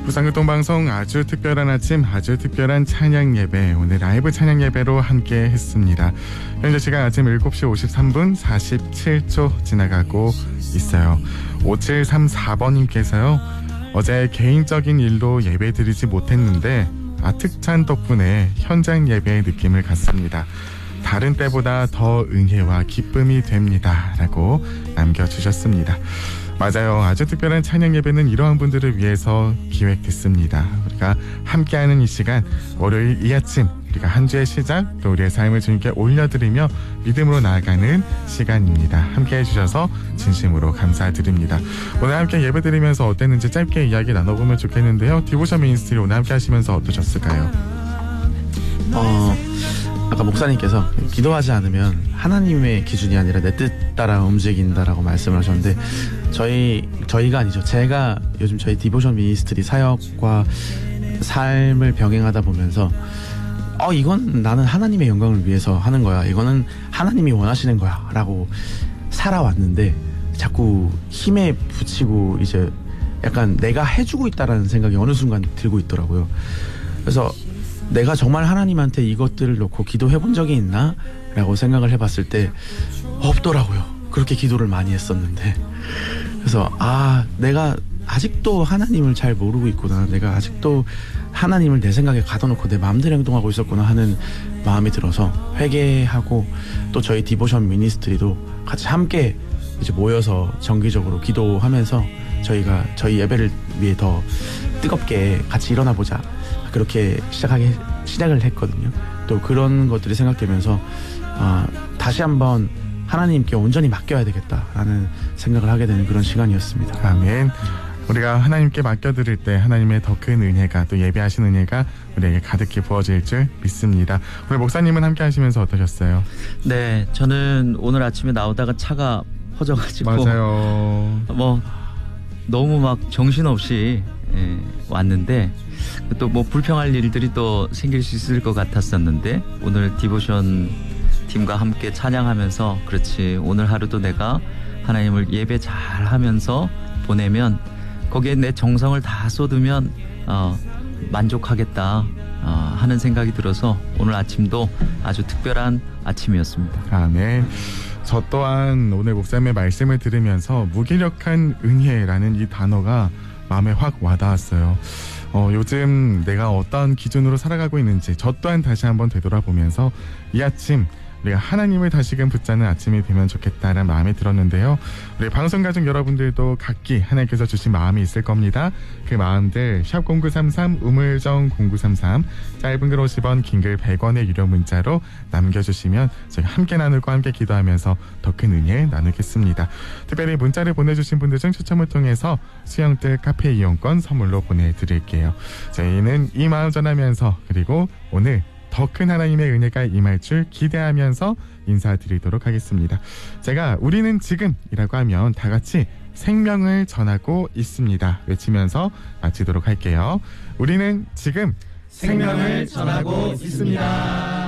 부산교통방송 아주 특별한 아침, 아주 특별한 찬양 예배, 오늘 라이브 찬양 예배로 함께 했습니다. 현재 시간 아침 7시 53분 47초 지나가고 있어요. 5734번님께서요. 어제 개인적인 일로 예배 드리지 못했는데 아특찬 덕분에 현장 예배의 느낌을 갖습니다. 다른 때보다 더 은혜와 기쁨이 됩니다. 라고 남겨주셨습니다. 맞아요. 아주 특별한 찬양 예배는 이러한 분들을 위해서 기획됐습니다. 우리가 함께하는 이 시간, 월요일 이 아침 우리가 한 주의 시작, 또 우리의 삶을 주님께 올려드리며 믿음으로 나아가는 시간입니다. 함께해 주셔서 진심으로 감사드립니다. 오늘 함께 예배드리면서 어땠는지 짧게 이야기 나눠보면 좋겠는데요. 디보션 미니스트리 오늘 함께 하시면서 어떠셨을까요? 아까 목사님께서 기도하지 않으면 하나님의 기준이 아니라 내 뜻 따라 움직인다라고 말씀을 하셨는데, 저희가 아니죠. 제가 요즘 저희 디보션 미니스트리 사역과 삶을 병행하다 보면서 이건 나는 하나님의 영광을 위해서 하는 거야, 이거는 하나님이 원하시는 거야 라고 살아왔는데, 자꾸 힘에 부치고 이제 약간 내가 해주고 있다라는 생각이 어느 순간 들고 있더라고요. 그래서 내가 정말 하나님한테 이것들을 놓고 기도해 본 적이 있나? 라고 생각을 해봤을 때 없더라고요. 그렇게 기도를 많이 했었는데. 그래서 내가 아직도 하나님을 잘 모르고 있구나, 내가 아직도 하나님을 내 생각에 가둬놓고 내 마음대로 행동하고 있었구나 하는 마음이 들어서 회개하고, 또 저희 디보션 미니스트리도 같이 함께 이제 모여서 정기적으로 기도하면서 저희 예배를 위해 더 뜨겁게 같이 일어나 보자, 그렇게 시작을 했거든요. 또 그런 것들이 생각되면서 다시 한번 하나님께 온전히 맡겨야 되겠다라는 생각을 하게 되는 그런 시간이었습니다. 아멘. 우리가 하나님께 맡겨드릴 때 하나님의 더 큰 은혜가, 또 예배하신 은혜가 우리에게 가득히 부어질 줄 믿습니다. 오늘 목사님은 함께 하시면서 어떠셨어요? 네, 저는 오늘 아침에 나오다가 차가 퍼져가지고 맞아요. 너무 막 정신없이 왔는데, 또 불평할 일들이 또 생길 수 있을 것 같았었는데, 오늘 디보션 팀과 함께 찬양하면서, 그렇지, 오늘 하루도 내가 하나님을 예배 잘 하면서 보내면, 거기에 내 정성을 다 쏟으면 만족하겠다 하는 생각이 들어서 오늘 아침도 아주 특별한 아침이었습니다. 아멘. 저 또한 오늘 목사님의 말씀을 들으면서 무기력한 은혜라는 이 단어가 마음에 확 와닿았어요. 요즘 내가 어떤 기준으로 살아가고 있는지 저 또한 다시 한번 되돌아보면서 이 아침 우리가 하나님을 다시금 붙잡는 아침이 되면 좋겠다는 마음이 들었는데요. 우리 방송가족 여러분들도 각기 하나님께서 주신 마음이 있을 겁니다. 그 마음들 샵 0933 우물정 0933 짧은 글 50원, 긴 글 100원의 유료 문자로 남겨주시면 저희 함께 나누고 함께 기도하면서 더 큰 은혜 나누겠습니다. 특별히 문자를 보내주신 분들 중 추첨을 통해서 수영뜰 카페 이용권 선물로 보내드릴게요. 저희는 이 마음 전하면서, 그리고 오늘 더 큰 하나님의 은혜가 임할 줄 기대하면서 인사드리도록 하겠습니다. 제가 우리는 지금이라고 하면 다 같이 생명을 전하고 있습니다 외치면서 마치도록 할게요. 우리는 지금 생명을 전하고 있습니다.